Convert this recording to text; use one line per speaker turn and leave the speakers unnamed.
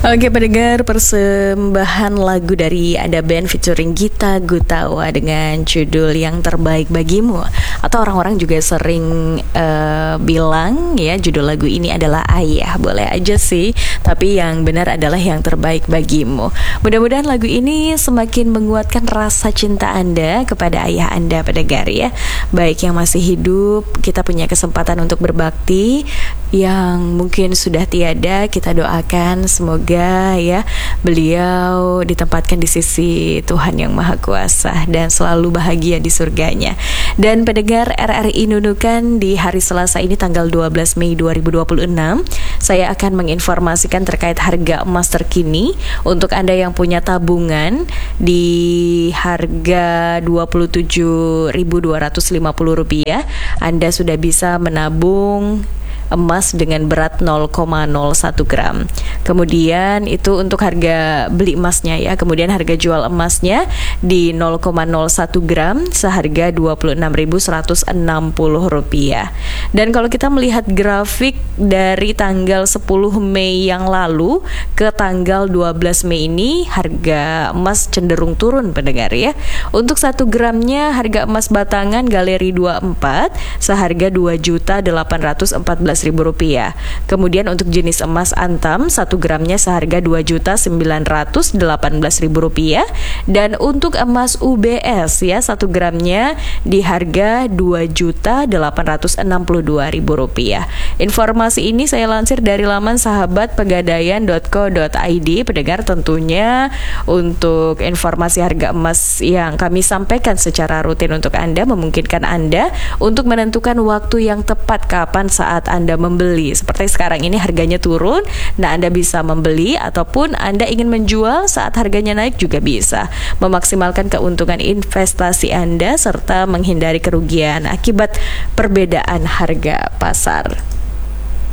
Oke pendengar, persembahan lagu dari Ada Band featuring Gita Gutawa dengan judul Yang Terbaik Bagimu. Atau orang-orang juga sering bilang ya judul lagu ini adalah Ayah. Boleh aja sih, tapi yang benar adalah Yang Terbaik Bagimu. Mudah-mudahan lagu ini semakin menguatkan rasa cinta Anda kepada ayah Anda pendengar ya. Baik yang masih hidup, kita punya kesempatan untuk berbakti. Yang mungkin sudah tiada, kita doakan semoga ya beliau ditempatkan di sisi Tuhan Yang Maha Kuasa dan selalu bahagia di surganya. Dan pendengar RRI Nunukan, di hari Selasa ini tanggal 12 Mei 2026, saya akan menginformasikan terkait harga emas terkini. Untuk Anda yang punya tabungan di harga Rp27.250, Anda sudah bisa menabung emas dengan berat 0,01 gram. Kemudian itu untuk harga beli emasnya ya. Kemudian harga jual emasnya di 0,01 gram seharga Rp26.160. Dan kalau kita melihat grafik dari tanggal 10 Mei yang lalu ke tanggal 12 Mei ini, harga emas cenderung turun pendengar ya. Untuk 1 gramnya harga emas batangan Galeri 24 seharga Rp2.814.000. Kemudian untuk jenis emas antam 1 gramnya seharga Rp2.918.000. Dan untuk emas UBS ya 1 gramnya di harga Rp2.862.000. Informasi ini saya lansir dari laman sahabatpegadaian.co.id. Pendengar, tentunya untuk informasi harga emas yang kami sampaikan secara rutin untuk Anda memungkinkan Anda untuk menentukan waktu yang tepat kapan saat Anda membeli. Seperti sekarang ini harganya turun, nah Anda bisa membeli, ataupun Anda ingin menjual saat harganya naik juga bisa. Memaksimalkan keuntungan investasi Anda serta menghindari kerugian akibat perbedaan harga pasar.